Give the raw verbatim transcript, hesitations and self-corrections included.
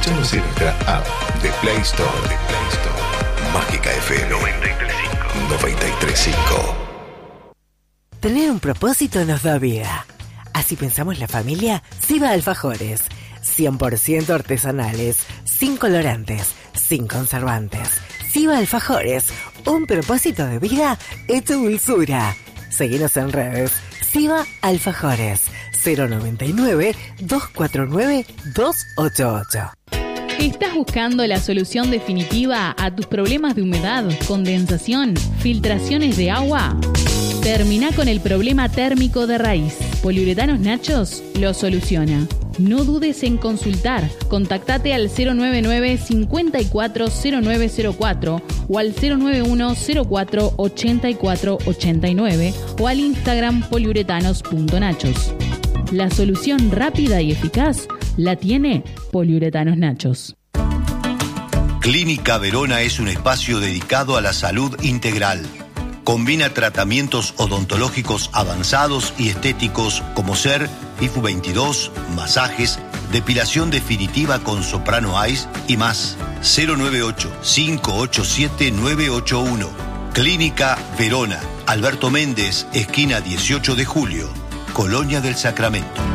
Escuchanos en nuestra app de Play Store. De Play Store. Mágica F M noventa y tres punto cinco. Tener un propósito nos da vida. Así pensamos la familia Siva Alfajores. cien por ciento artesanales, sin colorantes, sin conservantes. Siva Alfajores, un propósito de vida hecho dulzura. Seguinos en redes. Siva Alfajores, cero noventa y nueve, doscientos cuarenta y nueve, doscientos ochenta y ocho. ¿Estás buscando la solución definitiva a tus problemas de humedad, condensación, filtraciones de agua? Termina con el problema térmico de raíz. Poliuretanos Nachos lo soluciona. No dudes en consultar. Contactate al cero nueve nueve, cincuenta y cuatro, cero nueve cero cuatro o al cero nueve uno, cero cuatro, ochenta y cuatro ochenta y nueve o al Instagram poliuretanos punto nachos. La solución rápida y eficaz la tiene Poliuretanos Nachos. Clínica Verona es un espacio dedicado a la salud integral. Combina tratamientos odontológicos avanzados y estéticos como ser I F U veintidós, masajes, depilación definitiva con Soprano Ice y más. cero nueve ocho, cinco ocho siete, nueve ocho uno. Clínica Verona. Alberto Méndez, esquina dieciocho de julio, Colonia del Sacramento.